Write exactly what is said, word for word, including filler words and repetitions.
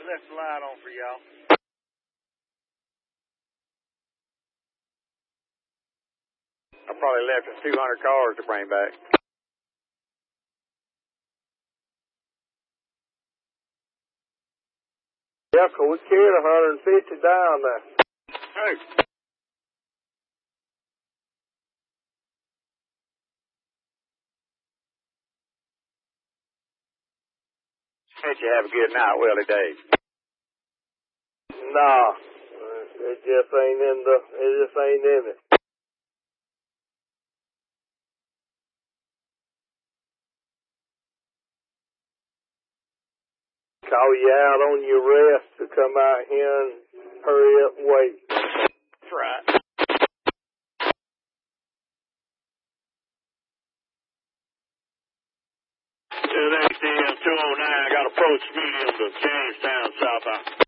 left the light on for y'all. I probably left us two hundred cars to bring back. Yeah, 'cause we carried one hundred fifty down there. Hey. Bet you have a good night, Willie Dave. Nah, it just ain't in the, it just ain't in it. Call you out on your rest to come out here and hurry up and wait. That's right. To the X D M two oh nine, I got approach medium to Jamestown, southbound.